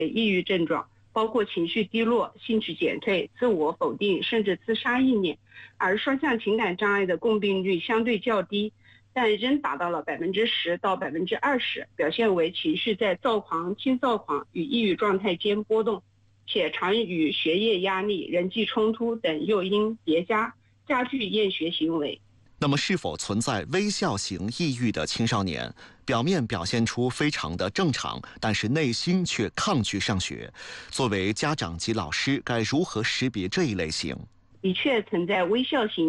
抑郁症状，包括情绪低落、兴趣减退、自我否定，甚至自杀意念。而双向情感障碍的共病率相对较低，但仍达到了10%到20%，表现为情绪在躁狂、轻躁狂与抑郁状态间波动，且常与学业压力、人际冲突等诱因叠加，加剧厌学行为。 那么，是否存在微笑型抑郁的青少年，表面表现出非常的正常，但是内心却抗拒上学？作为家长及老师，该如何识别这一类型？ 的确存在微笑型